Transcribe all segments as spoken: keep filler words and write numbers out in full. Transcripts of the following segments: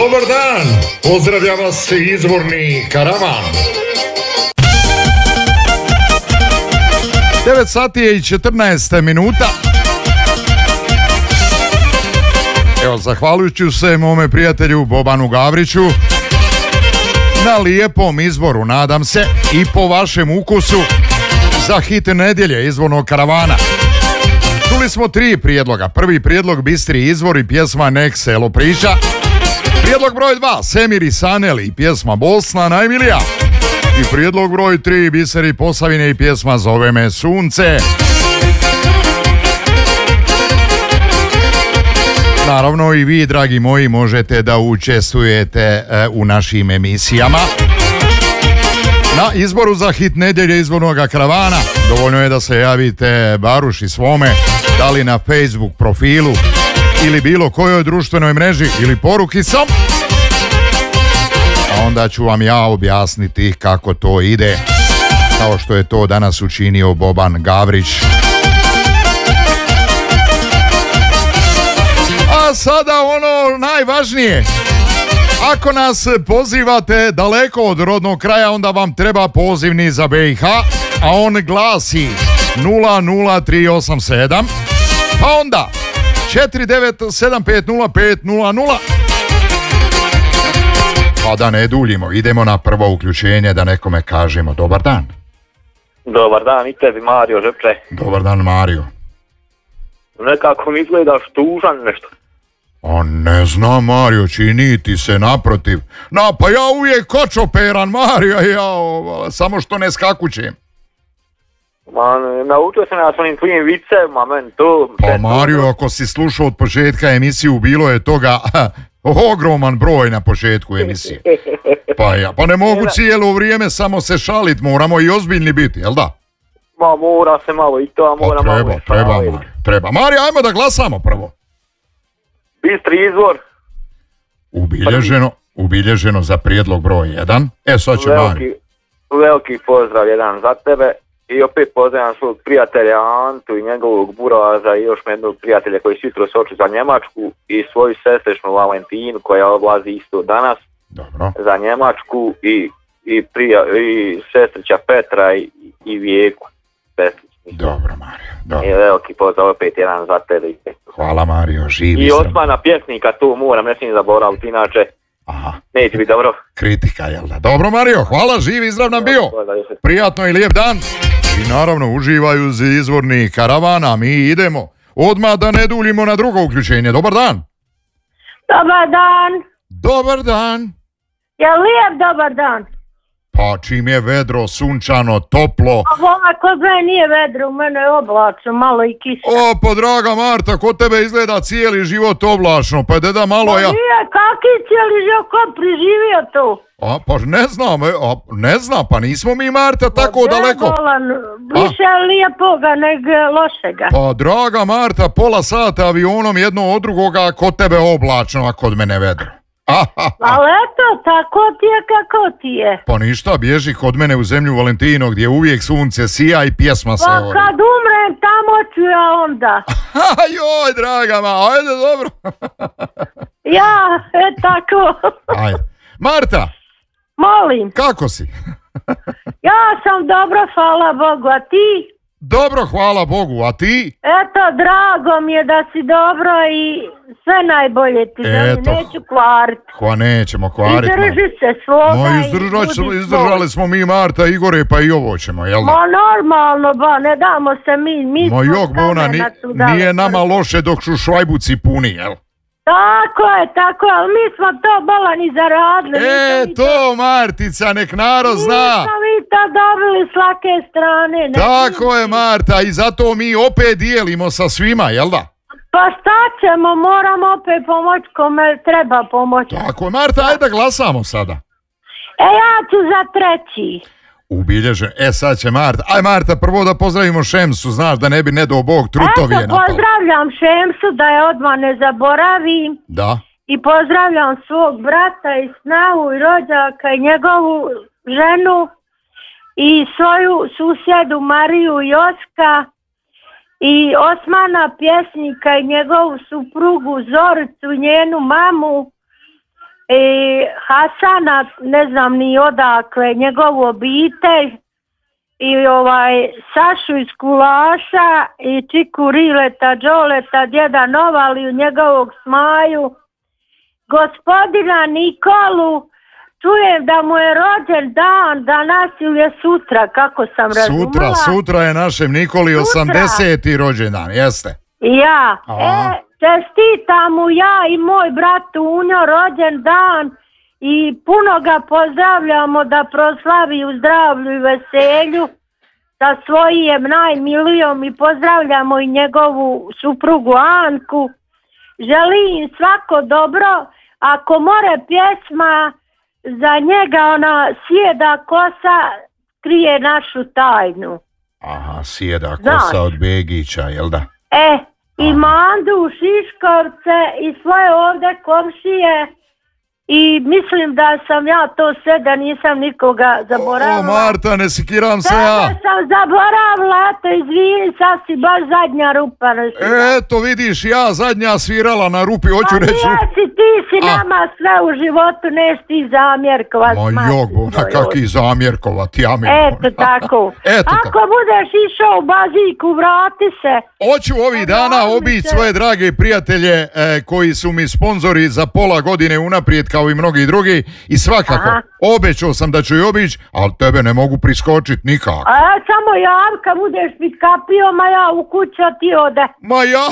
Dobar dan, pozdravlja vas izvorni karavan. devet sati je i četrnaest minuta. Evo, zahvaljujući se mome prijatelju Bobanu Gavriću na lijepom izboru, nadam se, i po vašem ukusu za hit nedjelje izvornog karavana. Čuli smo tri prijedloga. Prvi prijedlog Bistri izvor i pjesma Nek selo priča. Prijedlog broj dva Semir i Sanel i pjesma Bosna najmilija. I prijedlog broj tri Biseri Posavine i pjesma Zove me sunce. Naravno i vi, dragi moji, možete da učestvujete e, u našim emisijama. Na izboru za hit nedjelje izvornog karavana dovoljno je da se javite Baruši svome, da li na Facebook profilu ili bilo kojoj društvenoj mreži ili porukicom, a onda ću vam ja objasniti kako to ide, kao što je to danas učinio Boban Gavrić. A sada ono najvažnije. Ako nas pozivate daleko od rodnog kraja, onda vam treba pozivni za B i H, a on glasi nula nula tri osam sedam, pa onda četiri devet sedam pet nula pet nula nula. Pa da ne duljimo, idemo na prvo uključenje da nekome kažemo dobar dan. Dobar dan i tebi, Mario Žepče. Dobar dan, Mario. Nekako mi izgledaš tužan nešto. A ne znam, Mario, čini ti se naprotiv. Na, pa ja uvijek kočoperan, Mario, ja, o, samo što ne skakućem. Ma, naučio sam ja s onim tvojim vicevima, men to... Pa Mario, ako si slušao od početka emisiju, bilo je toga ogroman broj na početku emisije. Pa ja, pa ne mogu cijelo vrijeme samo se šalit, moramo i ozbiljni biti, jel da? Ma, mora se malo i to, a mora pa treba, malo i treba, Mario, treba. Mario, ajmo da glasamo prvo. Bistri izvor. Ubilježeno, ubilježeno za prijedlog broj jedan. E, sad će veliki, Mario. Veliki pozdrav jedan za tebe. I opet pozdravljam svog prijatelja Antu i njegovog buraza i još jednog prijatelja koji se jutro soči za Njemačku i svoju sestričnu Valentinu koja odlazi isto danas. Dobro. Za Njemačku i, i, prija, i sestrića Petra i, i Vijeku. Sestrić. Dobro, Mario. Dobro. I veliki pozdrav opet jedan za tebe. Hvala, Mario, živi. I Osmana pjesnika tu moram, ne smijem zaboraviti, inače aha, neće biti dobro. Kritika, jel da? Dobro, Mario, hvala, živi, zdrav nam bio. Prijatno i lijep dan. I naravno uživaju za izvorni karavan, a mi idemo odmah da ne duljimo na drugo uključenje. Dobar dan. Dobar dan. Dobar dan. Je lijep dobar dan? Pa čim je vedro, sunčano, toplo. A vama kod mene nije vedro, u mene je oblačno, malo i kiša. O, pa draga Marta, kod tebe izgleda cijeli život oblačno, pa deda malo pa ja... nije, kaki cijeli život, ko preživio to? A, pa ne znam, a, ne znam, pa nismo mi, Marta, tako pa daleko. Bolan, više a? lijepoga nego lošega. Pa draga Marta, pola sata avionom jedno od drugoga, kod tebe oblačno, a kod mene vedro. Ali eto, tako ti je kako ti je. Pa ništa, bježi kod mene u zemlju Valentino gdje uvijek sunce sija i pjesma se pa ori. Pa kad umrem tamo ću ja onda. Joj, draga ma, ajde dobro. Ja, e tako. Ajde. Marta. Molim. Kako si? Ja sam dobro, hvala Bogu, a ti? Dobro, hvala Bogu, a ti? Eto, drago mi je da si dobro i sve najbolje ti želim, neću kvariti. Hva nećemo kvariti. Izdrži se svoga. No, izdržali, izdržali smo mi, Marta, Igore, pa i ovo ćemo, jel da? Ma normalno, ba, ne damo se mi, mi Ma jok, bona, ni, nije nama loše dok su švajbuci puni, jel? Tako je, tako je, ali mi smo to bolan i zaradili. E, to, to, Martica, nek narod zna. Nismo mi to dobili s lake strane. Ne tako je, Marta, i zato mi opet dijelimo sa svima, jel da? Pa šta ćemo, moramo opet pomoć kome treba pomoć. Tako je, Marta, ajde da glasamo sada. E, ja ću za treći. Ubilježen. E, sad će Marta. Aj, Marta, prvo da pozdravimo Šemsu, znaš da ne bi ne do Bog trutovi je napalo. Eto, pozdravljam Šemsu, da je odmah ne zaboravim. Da. I pozdravljam svog brata i snahu i rođaka i njegovu ženu i svoju susjedu Mariju Joska i Osmana pjesnika i njegovu suprugu Zoricu i njenu mamu i Hasana, ne znam ni odakle, njegovu obitelj, i ovaj Sašu iz Kulaša i Čiku Rileta, Đoleta, djeda Novaliju, njegovog Smaju, gospodina Nikolu, čujem da mu je rođen dan, danas ili je sutra, kako sam razumela. Sutra, sutra je našem Nikoli osamdeseti rođendan, jeste? Ja, Aha. e, čestitam mu ja i moj brat Unjo rođen dan i puno ga pozdravljamo da proslavi u zdravlju i veselju sa svojim najmilijom i pozdravljamo i njegovu suprugu Anku. Želim svako dobro, ako more pjesma za njega, ona sjeda kosa krije našu tajnu. Aha, sjeda Znaš. kosa od Begića, jel da? E, i Mandu, Šiškovce i svoje ovdje komšije i mislim da sam ja to sve, da nisam nikoga zaboravila. O, Marta, ne sikiram se ja. Sada sam zaboravila, eto, izvini, sad si baš zadnja rupa. Eto, vidiš, ja zadnja svirala na rupi, hoću Pa reći... nije si, ti si A. nama sve u životu, neš ti zamjerkovat. Ma majci jog, bona, tvojoj. kaki zamjerkovat, ja mi... Eto tako. Eto Ako tako. budeš išao u baziku, vrati se. Hoću ovih dana Vrati obići se. svoje drage prijatelje e, koji su mi sponzori za pola godine unaprijed kao i mnogi drugi i svakako, Aha. obećao sam da ću i obići, ali tebe ne mogu priskočit nikako. A samo jav kad budeš pit kapio, ma ja u kuću, a ti ode. Ma ja...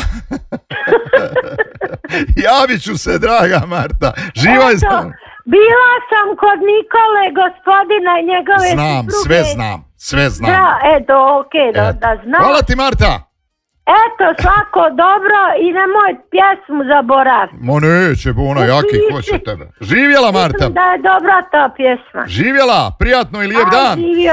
Javit ću se, draga Marta. Živaj Eto, znam. bila sam kod Nikole, gospodina i njegove Znam, supruge. sve znam, sve znam. Da, eto, okej, da, Eto. da znam. Hvala ti, Marta. Eto, svako dobro i nemoj pjesmu zaboraviti. Ma neće, bona, jaki Upiši. hoće tebe. Živjela, Marta. Mislim da je dobra ta pjesma. Živjela, prijatno i lijep A, dan. živio.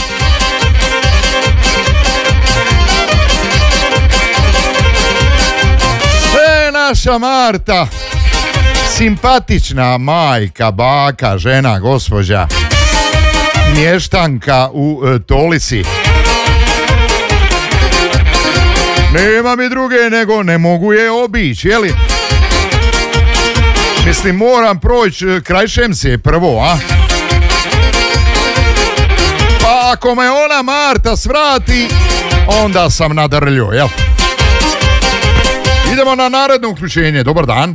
E, naša Marta, simpatična majka, baka, žena, gospođa, mještanka u e, Tolici. Nema mi druge nego ne mogu je obići, jeli? Mislim, moram proći e, kraj Šemse prvo, a? Pa ako me ona Marta svrati, onda sam nadrljio, jel? Idemo na naredno uključenje. Dobar dan.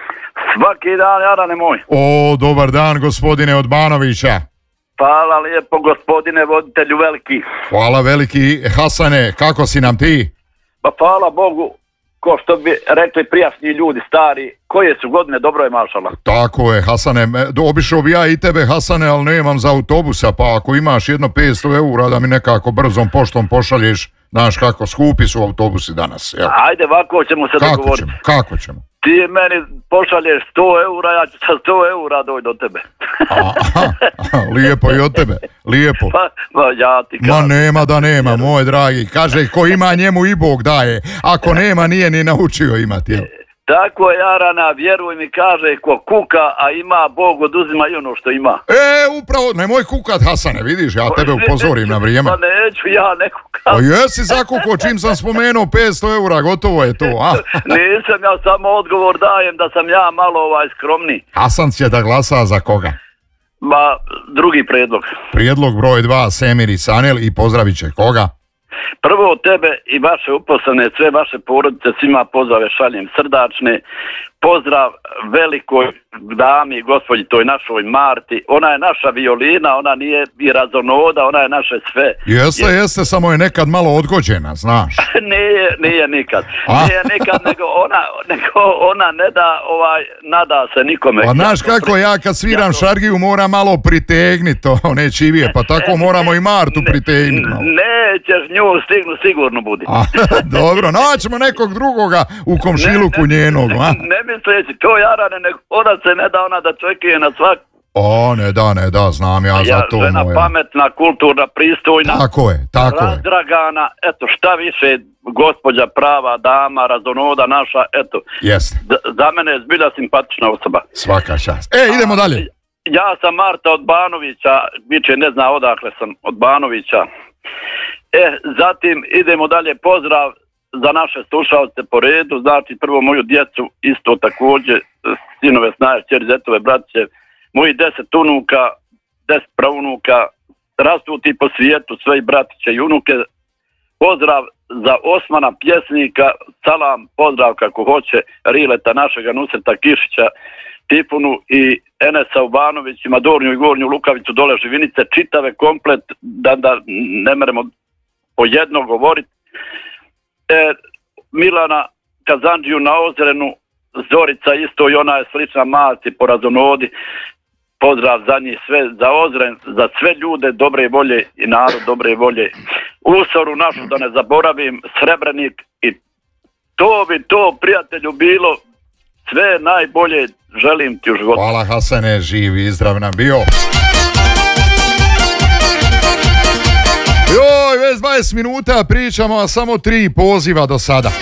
Svaki dan, Jarane moj. O, dobar dan, gospodine od Banovića. Hvala lijepo, gospodine voditelju veliki. Hvala veliki, Hasane, kako si nam ti? Pa hvala Bogu, ko što bi rekli prijašnji ljudi stari, koje su godine, dobro je mašala. Tako je, Hasane, me- obišao bi ja i tebe, Hasane, ali nemam za autobusa, pa ako imaš jedno petsto eura da mi nekako brzom poštom pošalješ, znaš kako, skupi su autobusi danas, jel? Ajde, ovako ćemo se Kako dogovoriti. ćemo, kako ćemo? Ti meni pošalješ sto eura, ja ću sa sto eura doći do tebe. Aha, aha, lijepo i od tebe, lijepo. Pa, pa ja ti Ma kažem. nema da nema, moj dragi, kaže ko ima njemu i Bog daje, ako nema nije ni naučio imati, jel? Tako je, Jarana, vjeruj mi, kaže, ko kuka, a ima Bog, oduzima i ono što ima. E, upravo, nemoj kukat, Hasane, vidiš, ja tebe upozorim na vrijeme. Pa neću ja ne kukam. Pa jesi zakuko, čim sam spomenuo petsto eura, gotovo je to, a? Nisam, ja samo odgovor dajem da sam ja malo ovaj skromni. Hasan će da glasa za koga? Ma, drugi predlog. Prijedlog broj dva, Semir i Sanel i pozdravit će koga? Prvo od tebe i vaše uposlene, sve vaše porodice, svima pozdrave šaljem srdačne. Pozdrav velikoj dami, gospođi toj našoj Marti. Ona je naša violina, ona nije i razonoda, ona je naše sve. Jeste, jeste, samo je nekad malo odgođena, znaš. Nije, nije nikad. A? Nije nikad, nego ona, nego ona ne da, ovaj, nada se nikome. Pa znaš kako, ja kad sviram šargiju moram malo pritegnit to, ne čivije, pa tako moramo i Martu pritegnit malo. Nećeš nju stignu, sigurno budi. A, dobro, naćemo nekog drugoga u komšiluku njenog, a? Ne misleći, to Jarane, nego ona se ne da, ona da čekije na svaku. O, ne da, ne da, znam ja za Ja, to žena moja. pametna, kulturna, pristojna, Tako je, tako je. razdragana, eto šta više, gospođa prava, dama, razonoda naša, eto, Jeste, z- za mene je zbilja simpatična osoba. svaka čast. E, idemo dalje. Ja sam Marta od Banovića, Biće ne zna odakle sam, od Banovića. E, zatim idemo dalje, pozdrav za naše slušalce po redu, znači prvo moju djecu, isto također, sinove, snaje, čeri, zetove, braće, moji deset unuka, deset pravunuka, rastuti po svijetu, sve i bratiće i unuke. Pozdrav za Osmana pjesnika, salam, pozdrav kako hoće, Rileta našega, Nusreta Kišića, Tifunu i Enesa Ubanović, Madornju i Gornju Lukavicu, dole Živinice, čitave komplet, da, da ne meremo po jedno govoriti. E, Milana Kazandžiju na Ozrenu, Zorica isto i ona je slična Mati po Razonodi, pozdrav za njih sve, za Ozren, za sve ljude dobre volje i narod dobre volje. Usoru našu da ne zaboravim, Srebrenik i to bi to prijatelju bilo, sve najbolje želim ti u životu. Hvala Hasane, živi i zdrav nam bio. Joj, već dvadeset minuta pričamo, a samo tri poziva do sada.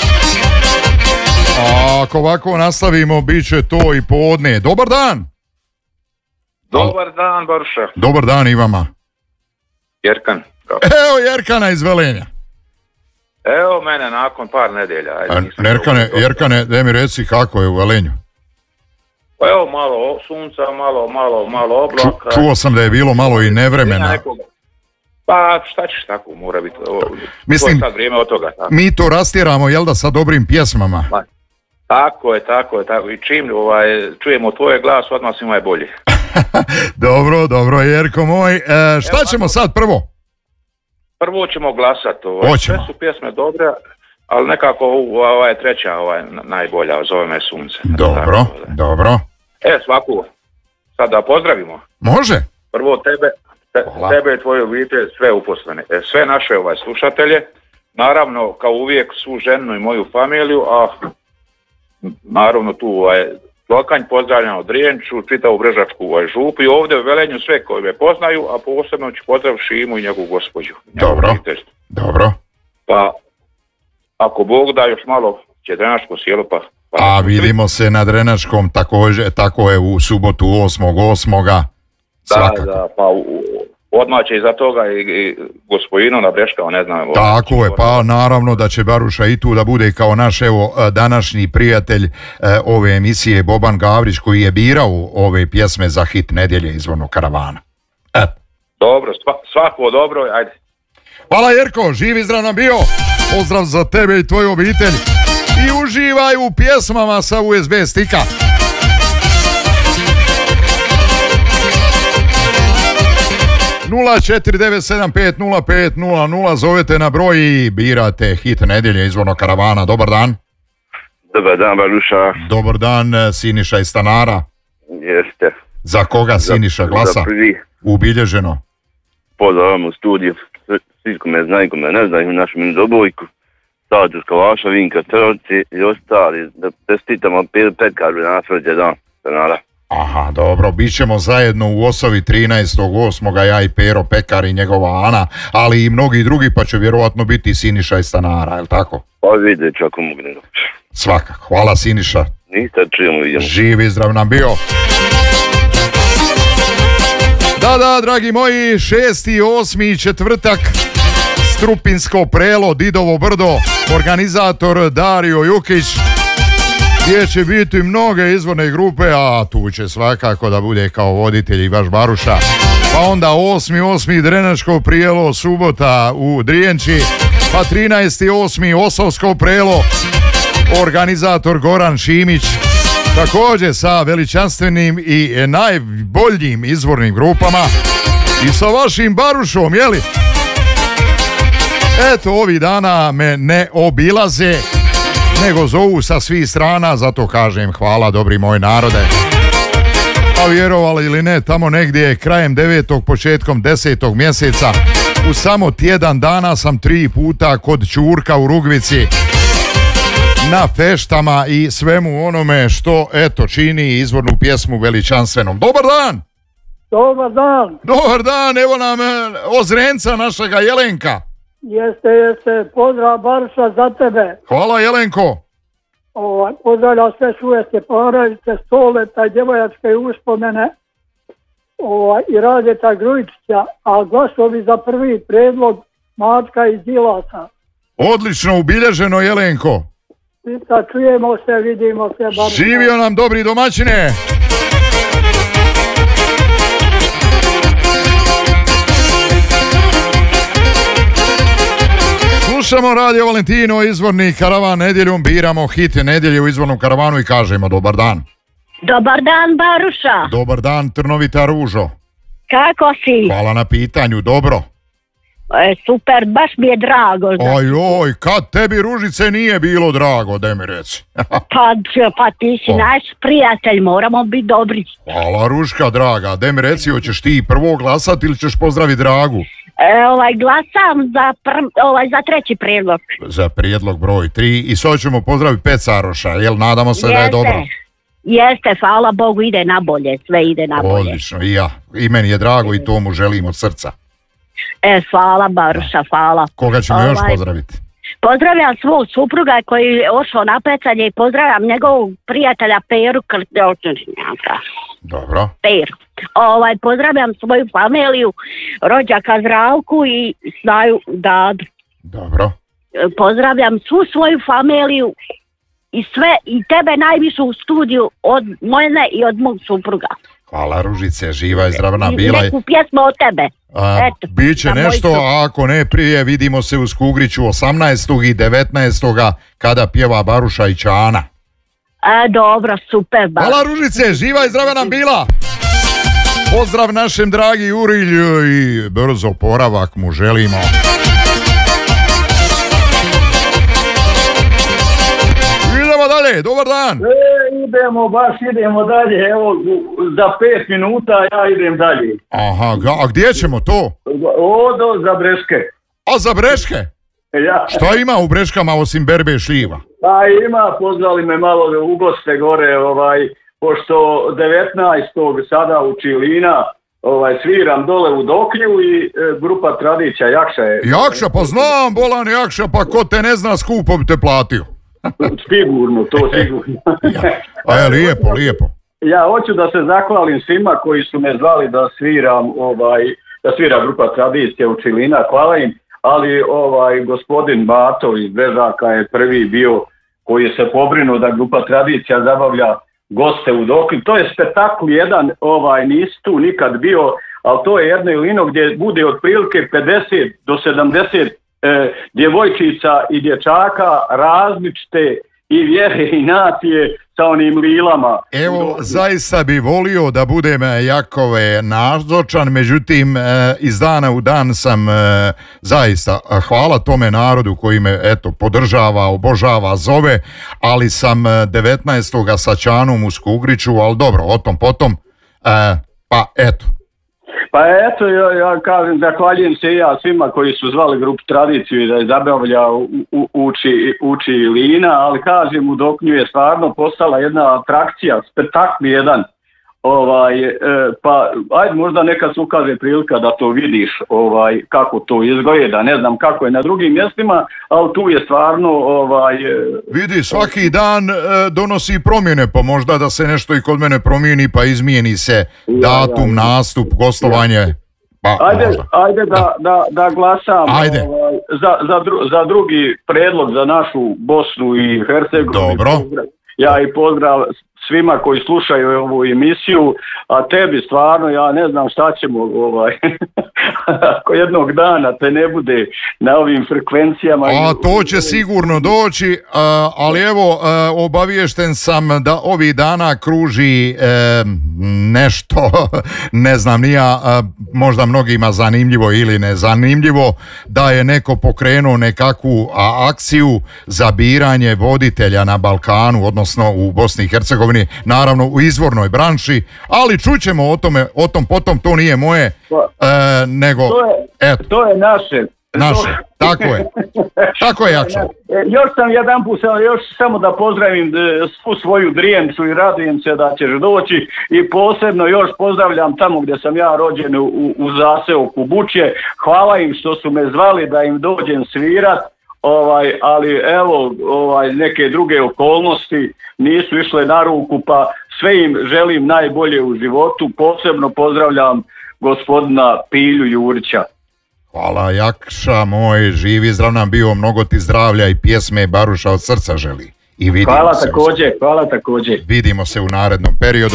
A ako ovako nastavimo, bit će to i podne. Dobar dan! Dobar dan, Baruša. Dobar dan i vama. Jerkan. Evo Jerkana iz Velenja. Evo mene nakon par nedelja. Ajde, Jerkane, Jerkane, daj mi reci kako je u Velenju. Pa evo malo sunca, malo, malo, malo oblaka. Ču, čuo sam da je bilo malo i nevremena. Pa šta ćeš tako, mora biti. Mislim, to je sad vrijeme od toga. Tako. Mi to rastjeramo, jel da, sa dobrim pjesmama? Pa, tako je, tako je, tako. I čim ovaj, čujemo tvoj glas, odmah svima je bolji. Dobro, dobro, Jerko moj. E, šta evo, ćemo sad prvo? Prvo ćemo glasati. Ovaj. Sve su pjesme dobre, ali nekako ova je treća ovaj, najbolja, zove me Sunce. Dobro, tako, dobro. E, svaku, sad da pozdravimo. Može. Prvo tebe, te, tebe i tvoju obitelj, sve uposlene. E, sve naše ovaj, slušatelje, naravno, kao uvijek, svu ženu i moju familiju, a naravno tu ovaj, Lokanj, pozdravljam od Rijenču, čitavu Brežačku ovaj, župu i ovdje u Velenju sve koji me poznaju, a posebno ću pozdraviti Šimu i njegovu gospođu. Dobro, dobro. Pa, ako Bog da još malo će Drenačko sjelo, pa... pa a vidimo se na Drenačkom, također, tako je u subotu osmog osmoga Da, da, pa u, odmah će iza toga i, i gospodinu na Breškao, ne znam. Tako je, pa naravno da će Baruša i tu da bude kao naš evo današnji prijatelj e, ove emisije Boban Gavrić koji je birao ove pjesme za hit nedjelje izvornog karavana. E. Dobro, sva, svako dobro, ajde. Hvala Jerko, živi zdrav nam bio, pozdrav za tebe i tvoju obitelj i uživaj u pjesmama sa U S B stika. nula četiri devet sedam pet nula pet nula nula zovete na broj i birate hit nedjelje izvornog karavana. Dobar dan. Dobar dan, Baruša. Dobar dan, Siniša iz Stanara. Jeste. Za koga Siniša glasa? Za prvi. Ubilježeno. Pozdravam u studiju. Svi ko me znaju, ko me ne znaju, našu minu dobojku. Status Kalaša, Vinka, Trci i ostali. Da testitamo petkaru na svrđe dan Stanara. Aha, dobro, bit ćemo zajedno u Osovi trinaestog osmoga ja i Pero Pekar i njegova Ana, ali i mnogi drugi, pa će vjerovatno biti Siniša iz Stanara, je li tako? Pa vidjet ću ako mogu ne doći. Svakako, hvala Siniša. Niste čujemo, vidimo. Živi zdrav nam bio. Da, da, dragi moji, šesti, osmi četvrtak, Strupinsko prelo, Didovo brdo, organizator Dario Jukić, gdje će biti mnoge izvorne grupe, a tu će svakako da bude kao voditelj i vaš Baruša. Pa onda osmi osmi Drenačko prijelo, subota u Drijenči, pa trinaesti osmi Osovsko prelo, organizator Goran Šimić, također sa veličanstvenim i najboljim izvornim grupama i sa vašim Barušom, jeli? Eto, ovih dana me ne obilaze, nego zovu sa svih strana, zato kažem hvala dobri moj narode. Pa vjerovali ili ne, tamo negdje krajem devetog, početkom desetog mjeseca, u samo tjedan dana sam tri puta kod Ćurka u Rugvici, na feštama i svemu onome što, eto, čini izvornu pjesmu veličanstvenom. Dobar dan! Dobar dan! Dobar dan, evo nam Ozrenca našega Jelenka. Jeste, jeste, pozdrav Baruša za tebe. Hvala Jelenko. O, pozdravljam sve svoje Stjepanoviće, Stoleta i djevojačke uspomene o, i Radeta Grujičića, a glasovi za prvi predlog Mačka iz Dilasa. Odlično, ubilježeno, Jelenko. Da čujemo se, vidimo se. Bar... Živio nam, dobri domaćine. Slušamo Radio Valentino, izvorni karavan nedjeljom, biramo hit nedjelje u izvornom karavanu i kažemo dobar dan. Dobar dan, Baruša. Dobar dan, Trnovita Ružo. Kako si? Hvala na pitanju, dobro. E, super, baš mi je drago. Oj, kad tebi, Ružice, nije bilo drago, da mi reci. pa, pa ti si naš prijatelj, moramo biti dobri. Hvala, Ruška draga, da mi reci, hoćeš ti prvo glasati ili ćeš pozdraviti Dragu? E, ovaj, glasam za, pr, ovaj, za treći prijedlog. Za prijedlog broj tri i sad ćemo pozdraviti Pecaroša, jel nadamo se Jeste. Da je dobro? Jeste, hvala Bogu, ide na bolje, sve ide na bolje. Odlično, i ja, i meni je drago i to mu želim od srca. E, hvala Baruša, hvala. Koga ćemo ovaj, još pozdraviti? Pozdravljam svog supruga koji je ošao na pecanje i pozdravljam njegovog prijatelja Peru Krtnjaka. Dobro. Peru. Ovaj, pozdravljam svoju familiju, rođaka Zdravku i Snaju Dadu. Dobro. Pozdravljam svu svoju familiju i sve, i tebe najviše u studiju od mene i od mog supruga. Hvala, Ružice, živa i zdravna bila. I neku pjesmu od tebe. A, Eto, biće nešto, a ako ne prije, vidimo se u Skugriću osamnaestog i devetnaestog kada pjeva Baruša i Čana. A, dobro, super. Baruša. Hvala, Ružice, živa i zdrava nam bila. Pozdrav našem dragi Jurilju i brzo oporavak mu želimo. Idemo dalje, dobar dan. E, idemo, baš idemo dalje, evo, za pet minuta ja idem dalje. Aha, a gdje ćemo to? Odo za Breške. A za Breške? Ja. Šta ima u Breškama osim berbe i šljiva? Pa ima, pozvali me malo u goste gore, ovaj, pošto devetnaestog sada u Čilina, ovaj, sviram dole u Doknju i e, grupa Tradicija Jakša je. Jakša, pa znam, bolan Jakša, pa ko te ne zna, skupo bi te platio. Sigurno, to sigurno. Ja. A je lijepo, lijepo. Ja hoću da se zahvalim svima koji su me zvali da sviram, ovaj, da svira grupa Tradicija u Čilina, hvala im, ali ovaj gospodin Bato iz Bežaka je prvi bio koji se pobrinuo da grupa Tradicija zabavlja goste u Dokli. To je spektakl jedan, ovaj, nisi tu nikad bio, ali to je jedno ilino gdje bude otprilike pedeset do sedamdeset E, djevojčica i dječaka različite i vjere i nacije sa onim lilama. Evo, zaista bi volio da budem Jakove nazočan, međutim e, iz dana u dan sam e, zaista, hvala tome narodu koji me eto podržava, obožava, zove, ali sam devetnaestog sa Čanom u Skugriću, ali dobro, o tom potom, e, pa eto. Pa eto, ja, ja kažem, zahvaljujem se i ja svima koji su zvali grupu Tradiciju i da je zabavlja u, u, uči, uči Lina, ali kažem, u Doknju je stvarno postala jedna atrakcija, spektakl jedan, ovaj, e, pa ajde možda neka se ukaže prilika da to vidiš, ovaj, kako to izgleda, ne znam kako je na drugim mjestima, ali tu je stvarno... Ovaj, vidi, svaki dan e, donosi promjene, pa možda da se nešto i kod mene promijeni, pa izmijeni se datum, nastup, gostovanje. Pa, ajde ajde da, da, da glasam ajde. Ovaj, za, za, dru, za drugi predlog za našu Bosnu i Hercegovinu. Dobro. Ja i pozdrav svima koji slušaju ovu emisiju, a tebi stvarno, ja ne znam šta ćemo, ovaj, ako jednog dana te ne bude na ovim frekvencijama. A to će sigurno doći, ali evo, obaviješten sam da ovih dana kruži nešto, ne znam ni ja, možda mnogima zanimljivo ili nezanimljivo, da je neko pokrenuo nekakvu akciju za biranje voditelja na Balkanu, odnosno u Bosni i Hercegovini, naravno u izvornoj branši, ali čućemo o tome, o tom potom, to nije moje, e, nego to je, eto. To je naše. Naše, tako je. Tako je, Jakša. Još sam jedan put, još samo da pozdravim svu svoju Drijemcu i radujem se da ćeš doći i posebno još pozdravljam tamo gdje sam ja rođen u, u zaseoku Bučje. Hvala im što su me zvali da im dođem svirat. Ovaj, ali evo, ovaj, neke druge okolnosti nisu išle na ruku, pa sve im želim najbolje u životu. Posebno pozdravljam gospodina Pilju Jurića. Hvala Jakša moj, živi zdrav nam bio, mnogo ti zdravlja i pjesme Baruša od srca želi. I vidimo hvala se također, u... hvala također. Vidimo se u narednom periodu.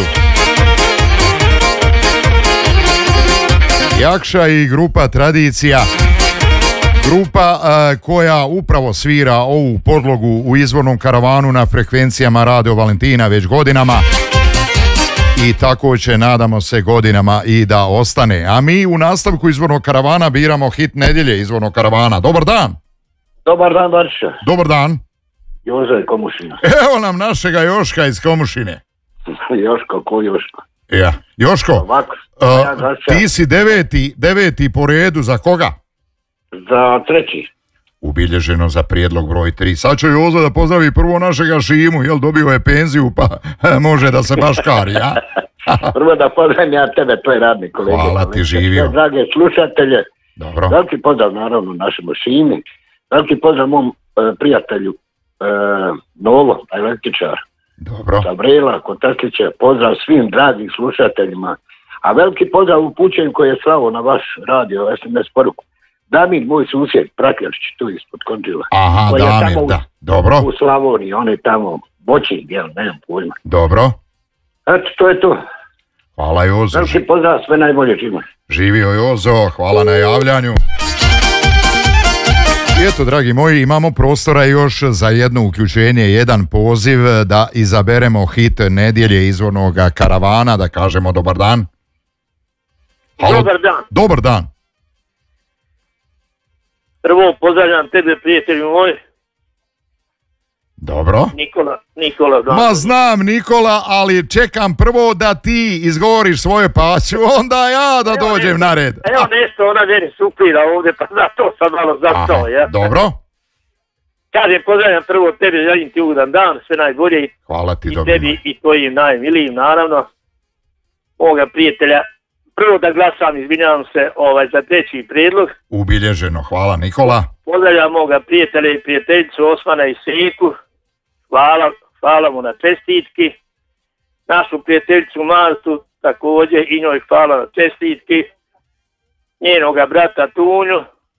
Jakša i grupa Tradicija. Grupa uh, koja upravo svira ovu podlogu u izvornom karavanu na frekvencijama Radio Valentina već godinama. I tako će, nadamo se, godinama i da ostane. A mi u nastavku izvornog karavana biramo hit nedjelje izvornog karavana. Dobar dan! Dobar dan, Barša. Dobar dan! Joža iz Komušina. Evo nam našega Joška iz Komušine. Joško, ko Joško? Ja. Joško, Ovako, uh, ja ti si deveti, deveti po redu za koga? Za treći. Ubilježeno za prijedlog broj tri. Sad ću Jozo da pozdravi prvo našega Šimu, jel dobio je penziju pa može da se baškari, ja? Prvo da pozdravim ja tebe, to je radni kolege. Hvala ti, živio. Drage slušatelje, dobro. Veliki pozdrav naravno našemu Šimi, veliki pozdrav mom e, prijatelju e, Novo, električar. Dobro. Sabrela, Kotaklića, pozdrav svim dragim slušateljima, a veliki pozdrav upućen koji je slavo na vaš radio, es em es poruku. Damir, moj susjed, Prakljalić, tu ispod Konđila. Aha, Damir, u, da, dobro. U Slavoniji, on je tamo bočin, jel, nemam pojma. Dobro. Eto, to je to. Hvala Jozo. Veliki pozdrav, sve najbolje čima. Živio Jozo, hvala na javljanju. I eto, dragi moji, imamo prostora još za jedno uključenje, jedan poziv da izaberemo hit nedjelje izvornog karavana, da kažemo dobar dan. Halo? Dobar dan. Dobar dan. Prvo pozdravljam tebe, prijatelju moj. Dobro. Nikola, Nikola. Znam. Ma znam Nikola, ali čekam prvo da ti izgovoriš svoje paću, onda ja da evo dođem nešto, na red. Evo nešto, ona meni suplira ovdje, pa zato sam malo zastao, ja. Dobro. Kažem, pozdravljam prvo tebe, želim ti ugodan dan, sve najbolje. Hvala ti, i dobro. Tebi i tvojim najmilijim, naravno. Ovoga prijatelja. Prvo da glasam, izvinjavam se, ovaj, za treći prijedlog. Ubilježeno, hvala Nikola. Pozdravljam moga prijatelja i prijateljicu Osmana i Seku. Hvala, hvala mu na čestitki. Našu prijateljicu Martu također i njoj hvala na čestitki. Njenoga brata Tunju.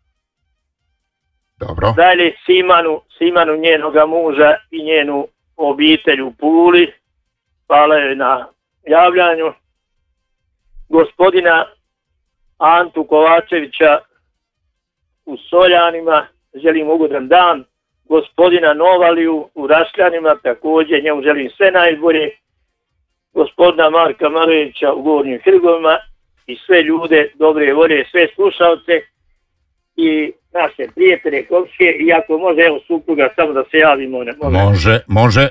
Dobro. Dalje Simanu, Simanu njenoga muža i njenu obitelj u Puli. Hvala joj na javljanju. Gospodina Antu Kovačevića u Soljanima, želim ugodan dan. Gospodina Novaliju u Rašljanima, također njemu želim sve najbolje. Gospodina Marka Marovića u Gornjim Hrgovima i sve ljude dobre volje, sve slušalce i naše prijatelje, komšije, i ako može, evo supruga, samo da se javimo. Može, može. može.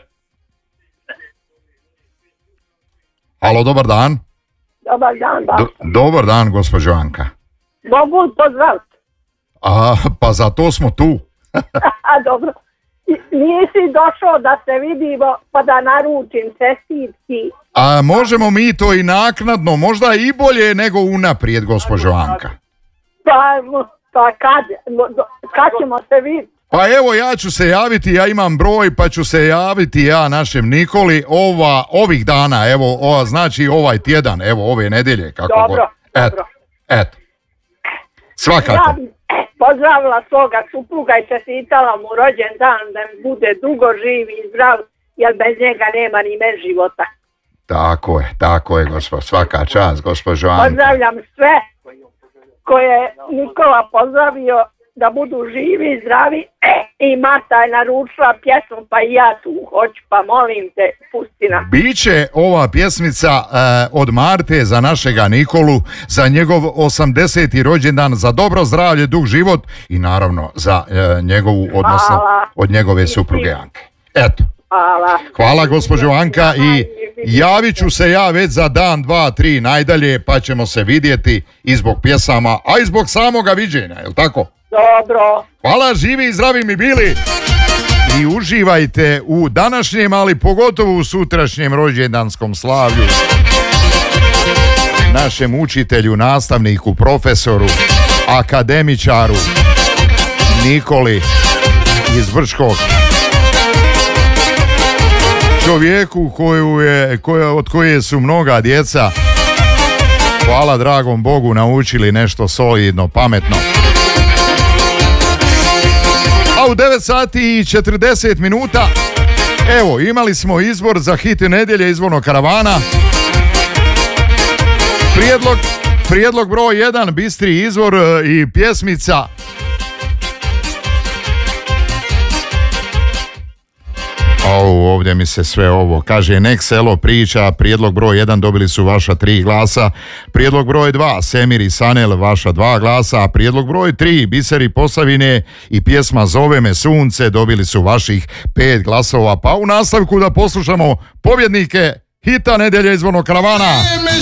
Halo, dobar dan. Dobar dan, da. Do, dobar dan, gospođo Anka. Mogu pozdraviti? A, pa zato smo tu. A dobro. Nisi došao da se vidimo pa da naručim čestitki. A možemo mi to i naknadno, možda i bolje nego unaprijed, gospođo Anka. Pa, pa kad, kad ćemo se vidjeti? Pa evo, ja ću se javiti, ja imam broj, pa ću se javiti ja našem Nikoli ova, ovih dana, evo, ova, znači ovaj tjedan, evo ove nedjelje, kako dobro, god. Eto, dobro. eto. Svakako. Ja bi pozdravila svoga supruga i čestitala mu rođen dan, da mi bude dugo živ i zdrav, jer bez njega nema ni men života. Tako je, tako je, gospo, svaka čast, gospođo Anka. Pozdravljam sve koje Nikola pozdravio, da budu živi i zdravi, e, i Marta je naručila pjesmu, pa i ja tu hoću, pa molim te, pusti nam. Biće ova pjesmica uh, od Marte za našega Nikolu, za njegov osamdeseti rođendan, za dobro zdravlje, dug život i naravno za uh, njegovu, odnosno hvala. Od njegove supruge Anke. Eto. Hvala. Hvala gospođo Anka i javit ću se ja već za dan, dva, tri najdalje, pa ćemo se vidjeti i zbog pjesama, a i zbog samoga viđenja, je li tako? Dobro. Hvala, živi i zdravi mi bili i uživajte u današnjem, ali pogotovo u sutrašnjem rođendanskom slavlju našem učitelju, nastavniku, profesoru, akademičaru Nikoli iz Brčkog, čovjeku koju je, koja, od koje su mnoga djeca, hvala dragom Bogu, naučili nešto solidno, pametno. A u devet sati i četrdeset minuta evo, imali smo izbor za hit nedjelje izbornog karavana. Prijedlog, prijedlog broj jedan, bistri izvor i pjesmica O, ovdje mi se sve ovo kaže, nek selo priča. Prijedlog broj jedan, dobili su vaša tri glasa. Prijedlog broj dva, Semir i Sanel, vaša dva glasa. A prijedlog broj tri, Biseri Posavine i pjesma Zove me sunce, dobili su vaših pet glasova. Pa u nastavku da poslušamo pobjednike hita nedjelje izbornog karavana.